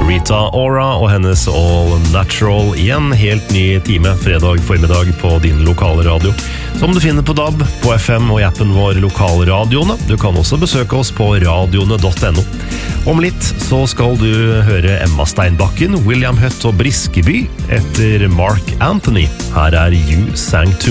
Rita Ora og hennes All Natural i en helt ny time fredag formiddag på din lokale radio, som du finner på DAB, på FM og i appen vår Lokalradioene. Du kan også besøke oss på radioene.no. Om litt så skal du høre Emma Steinbakken, William Hutt og Briskeby etter Mark Anthony. Her er You Sang To